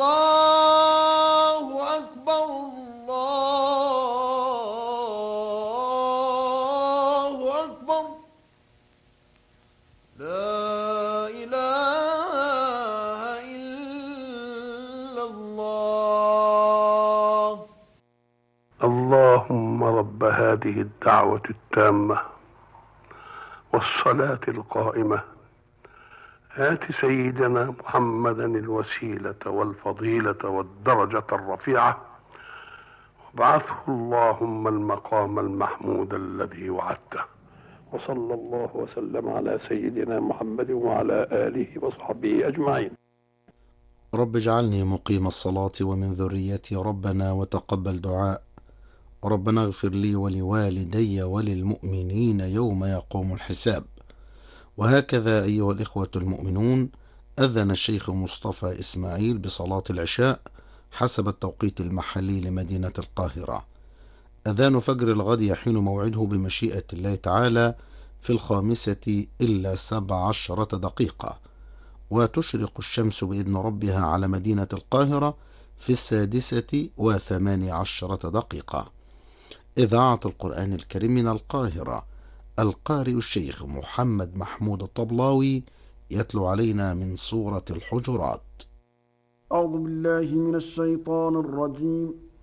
الله أكبر الله أكبر. لا إله إلا الله. اللهم رب هذه الدعوة التامة والصلاة القائمة آت سيدنا محمدا الوسيلة والفضيلة والدرجة الرفيعة وابعثه اللهم المقام المحمود الذي وعدته. وصلى الله وسلم على سيدنا محمد وعلى آله وصحبه أجمعين. رب اجعلني مقيم الصلاة ومن ذريتي ربنا وتقبل دعاء. ربنا اغفر لي ولوالدي وللمؤمنين يوم يقوم الحساب. وهكذا أيها الإخوة المؤمنون، أذن الشيخ مصطفى إسماعيل بصلاة العشاء حسب التوقيت المحلي لمدينة القاهرة. أذان فجر الغد يحين موعده بمشيئة الله تعالى في 5:17 دقيقة، وتشرق الشمس بإذن ربها على مدينة القاهرة في 6:18 دقيقة. إذاعة القرآن الكريم من القاهرة، القارئ الشيخ محمد محمود الطبلاوي يتلو علينا من سورة الحجرات. أعوذ بالله من الشيطان الرجيم.